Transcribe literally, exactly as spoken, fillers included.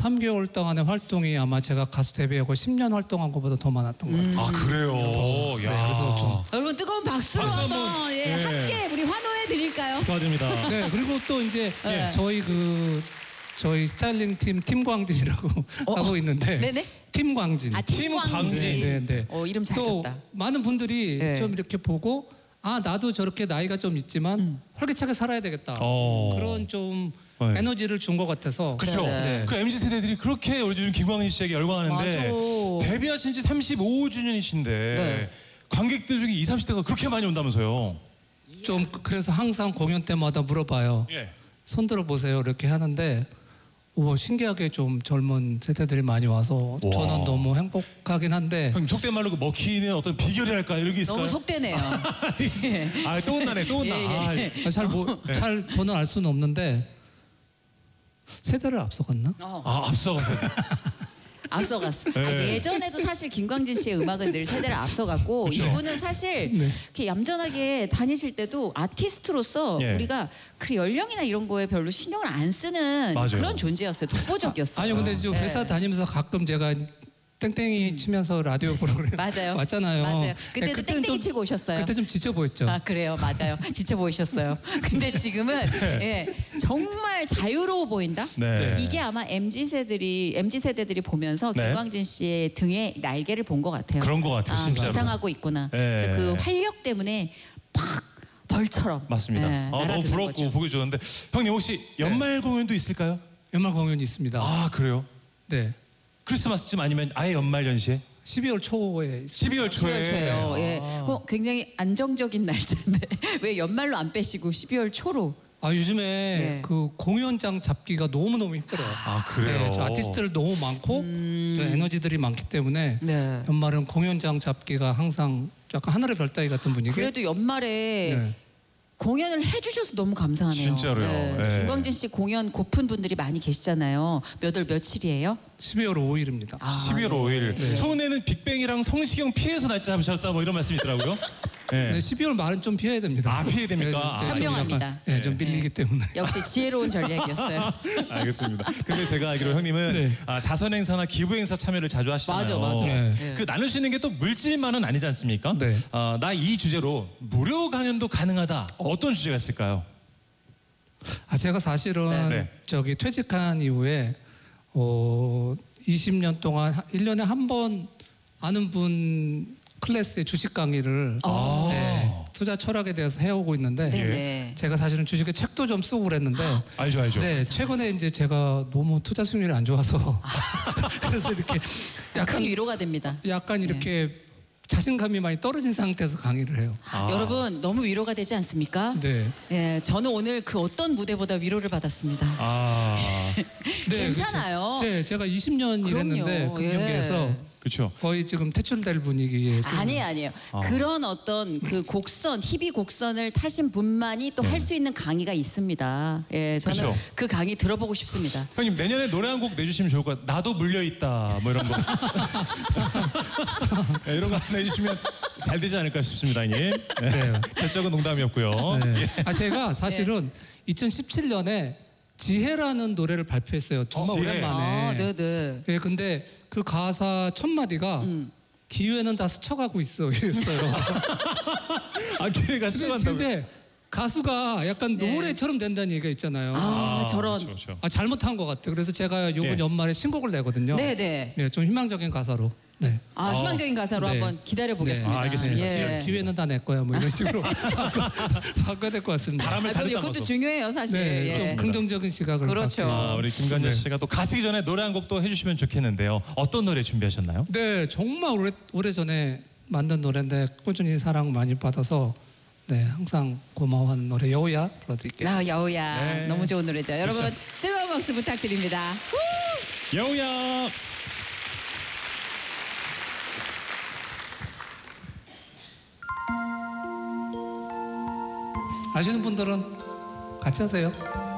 삼 개월 동안의 활동이 아마 제가 가수 데뷔하고 십 년 활동한 것보다 더 많았던 것 같아요. 아 그래요. 네, 야. 그래서 좀 여러분 뜨거운 박수로 박수 한번 한번, 예, 예. 함께 우리 환호해 드릴까요? 축하드립니다. 네, 그리고 또 이제 네. 저희 그 저희 스타일링 팀 팀광진이라고 어, 하고 있는데 네네. 팀광진. 아, 팀광진. 네, 네, 네. 어, 이름 잘 또 쳤다. 많은 분들이 네. 좀 이렇게 보고 아 나도 저렇게 나이가 좀 있지만 음. 활기차게 살아야 되겠다. 어. 그런 좀 네. 에너지를 준 것 같아서. 그렇죠. 네. 그 엠지 세대들이 그렇게 요즘 김광진 씨에게 열광하는데 맞아. 데뷔하신 지 삼십오 주년이신데 네. 관객들 중에 이십, 삼십 대가 그렇게 많이 온다면서요. 좀 그래서 항상 공연 때마다 물어봐요. 예. 손 들어 보세요. 이렇게 하는데 오, 신기하게 좀 젊은 세대들이 많이 와서 와. 저는 너무 행복하긴 한데. 형님 속된 말로 그 먹히는 어떤 비결이랄까 이런 게 있을까요? 너무 속되네요. 예. 아, 또 혼나네, 또 혼나. 예, 예. 아, 잘, 뭐, 네. 잘 저는 알 수는 없는데 세대를 앞서갔나? 어, 아, 앞서가세요. 앞서갔어. 아, 네. 예전에도 사실 김광진 씨의 음악은 늘 세대를 앞서갔고 그렇죠. 이분은 사실 네. 이렇게 얌전하게 다니실 때도 아티스트로서 예. 우리가 그 연령이나 이런 거에 별로 신경을 안 쓰는 맞아요. 그런 존재였어요. 독보적이었어요. 아니요, 근데 좀 네. 회사 다니면서 가끔 제가 땡땡이 치면서 라디오 프로그램 맞아요. 왔잖아요. 맞아요. 그때도 네, 그때는 땡땡이 좀- 치고 오셨어요. 그때 좀 지쳐 보였죠. 아 그래요, 맞아요. 지쳐 보이셨어요. 근데 지금은 예, 정말 자유로워 보인다. 네. 이게 아마 엠지 세들이 엠지 세대들이 보면서 네. 김광진 씨의 등에 날개를 본 것 같아요. 그런 것 같아요, 아, 진짜로. 기상하고 있구나. 네. 그래서 그 활력 때문에 팍 벌처럼. 맞습니다. 예, 아, 너무 날아드는 부럽고 거죠. 보기 좋은데 형님 혹시 연말 공연도 있을까요? 연말 공연이 있습니다. 아 그래요? 네. 크리스마스쯤 아니면 아예 연말 연시에? 십이월 초에 있습니다. 십이월 초에. 십이월 초에요. 예. 아. 어, 굉장히 안정적인 날짜인데 왜 연말로 안 빼시고 십이월 초로? 아 요즘에 네. 그 공연장 잡기가 너무 너무 힘들어요. 아 그래요? 네, 저 아티스트들 너무 많고 또 에너지들이 많기 때문에 네. 연말은 공연장 잡기가 항상 약간 하늘의 별 따기 같은 분위기. 그래도 연말에 네. 공연을 해주셔서 너무 감사하네요. 진짜로요. 네. 김광진 씨 공연 고픈 분들이 많이 계시잖아요. 몇 월 며칠이에요? 십이월 오일입니다. 아, 십이월 오일. 네. 소문에는 빅뱅이랑 성시경 피해서 날짜 잡으셨다 뭐 이런 말씀이 있더라고요. 네. 네, 십이월 말은 좀 피해야 됩니다. 아, 피해야 됩니까? 아, 좀 현명합니다. 약간, 네, 좀 밀리기 때문에. 역시 지혜로운 전략이었어요. 알겠습니다. 근데 제가 알기로 형님은 네. 아, 자선 행사나 기부 행사 참여를 자주 하시잖아요. 맞아, 맞아. 네. 네. 그 나눌 수 있는 게 또 물질만은 아니지 않습니까? 네. 어, 나 이 주제로 무료 강연도 가능하다. 어떤 주제가 있을까요? 아 제가 사실은 네. 네. 저기 퇴직한 이후에 어 이십 년 동안 하- 일 년에 한 번 아는 분 클래스의 주식 강의를 아. 네, 투자 철학에 대해서 해오고 있는데 네네. 제가 사실은 주식에 책도 좀 쓰고 그랬는데 알죠, 알죠. 네, 최근에 이제 제가 너무 투자 수익률이 안 좋아서 그래서 이렇게 큰 약간 위로가 됩니다. 약간 이렇게 자신감이 많이 떨어진 상태에서 강의를 해요. 아. 여러분 너무 위로가 되지 않습니까? 네. 예, 저는 오늘 그 어떤 무대보다 위로를 받았습니다. 아, 네, 괜찮아요. 그렇죠. 제, 제가 이십 년 그럼요. 일했는데 금융계에서 예. 그렇죠. 거의 지금 퇴출될 분위기에 아니에요, 아니에요. 아. 그런 어떤 그 곡선, 희비 곡선을 타신 분만이 또 할 수 있는 강의가 있습니다. 예, 저는 그쵸. 그 강의 들어보고 싶습니다. 형님 내년에 노래 한 곡 내주시면 좋을 것 같아요. 나도 물려 있다. 뭐 이런 거. 네, 이런 거 내주시면 잘 되지 않을까 싶습니다, 형님. 네. 네. 결적은 농담이었고요. 네. 예. 아 제가 사실은 이천십칠 년에 지혜라는 노래를 발표했어요. 정말 어, 지혜. 오랜만에. 아, 네네. 예, 근데 그 가사 첫 마디가 음. 기회는 다 스쳐가고 있어 였어요. 아 기회가 근데, 시간다고. 근데 가수가 약간 네. 노래처럼 된다는 얘기가 있잖아요. 아, 저런. 그렇죠, 그렇죠. 아, 잘못한 것 같아요. 그래서 제가 요번 예. 연말에 신곡을 내거든요. 네네. 네, 좀 희망적인 가사로. 네. 아, 희망적인 가사로 네. 한번 기다려 보겠습니다. 네, 아, 알겠습니다. 예. 기회는 다 내 거야. 뭐 이런 식으로 바꿔- 바꿔야 될 것 같습니다. 바람을 아, 그럼 타듯 이것도 담아서. 중요해요, 사실. 네, 예. 좀 긍정적인 시각을 그렇죠. 갖고. 아, 우리 김관재 네. 씨가 또 가시기 전에 노래 한 곡도 해주시면 좋겠는데요. 어떤 노래 준비하셨나요? 네, 정말 오래 오래 전에 만든 노래인데 꾸준히 사랑 많이 받아서 네 항상 고마워하는 노래 여우야 불러드릴게요. 아, 여우야. 네. 너무 좋은 노래죠. 여러분 뜨거운 박수 부탁드립니다. 여우야. 아시는 분들은 같이 하세요.